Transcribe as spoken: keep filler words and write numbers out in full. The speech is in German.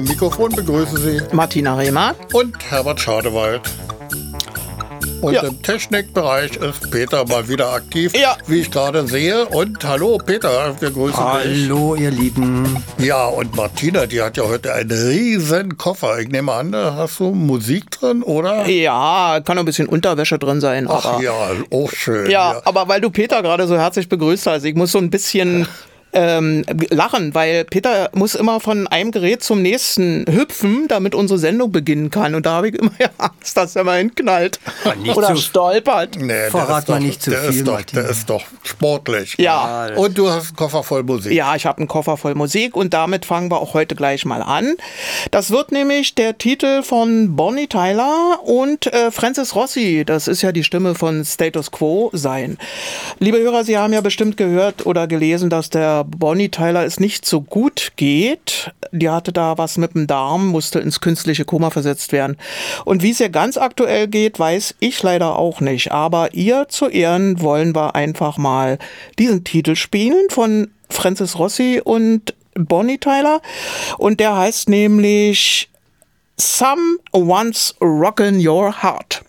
Mikrofon begrüßen Sie Martina Rehmer und Herbert Schadewald. Und Ja. im Technikbereich ist Peter mal wieder aktiv, Ja. wie ich gerade sehe. Und hallo Peter, wir grüßen dich. Hallo ihr Lieben. Ja, und Martina, die hat ja heute einen riesen Koffer. Ich nehme an, da hast du Musik drin, oder? Ja, kann noch ein bisschen Unterwäsche drin sein. Ach aber, ja, auch schön. ja, ja. aber weil du Peter gerade so herzlich begrüßt hast, ich muss so ein bisschen ähm, lachen, weil Peter muss immer von einem Gerät zum nächsten hüpfen, damit unsere Sendung beginnen kann. Und da habe ich immer Angst, dass er mal hinknallt nicht oder so- stolpert. Nee, der Verrat ist mal doch- nicht zu der viel, ist doch, Martina. Der ist doch sportlich. Ja. Und du hast einen Koffer voll Musik. Ja, ich habe einen Koffer voll Musik und damit fangen wir auch heute gleich mal an. Das wird nämlich der Titel von Bonnie Tyler und äh, Francis Rossi, das ist ja die Stimme von Status Quo, sein. Liebe Hörer, Sie haben ja bestimmt gehört oder gelesen, dass der Bonnie Tyler es nicht so gut geht. Die hatte da was mit dem Darm, musste ins künstliche Koma versetzt werden. Und wie es ihr ganz aktuell geht, weiß ich leider auch nicht. Aber ihr zu Ehren wollen wir einfach mal diesen Titel spielen von Francis Rossi und Bonnie Tyler. Und der heißt nämlich Someone's Rockin' Your Heart.